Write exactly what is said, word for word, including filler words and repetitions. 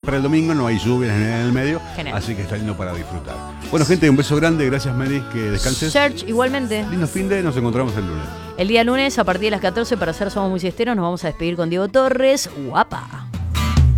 para el domingo, no hay lluvias en el medio, Genial. así que está lindo para disfrutar. Bueno, gente, un beso grande, gracias Meli, que descanses. Serge, igualmente. Lindo fin de, nos encontramos el lunes. El día lunes, a partir de las catorce, para hacer Somos Muy Siesteros, nos vamos a despedir con Diego Torres. Guapa.